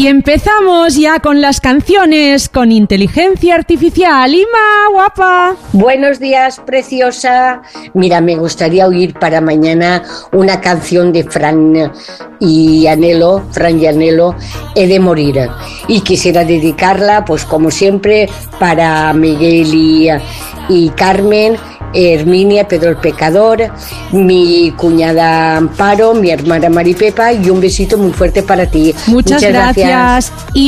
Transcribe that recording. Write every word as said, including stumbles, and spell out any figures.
Y empezamos ya con las canciones con inteligencia artificial. Ima, guapa. Buenos días, preciosa. Mira, me gustaría oír para mañana una canción de Fran y Anelo, Fran y Anelo, He de morir. Y quisiera dedicarla, pues como siempre, para Miguel y, y Carmen, Herminia, Pedro el Pecador, mi cuñada Amparo, mi hermana Maripepa, y un besito muy fuerte para ti. Muchas, Muchas gracias. gracias. Y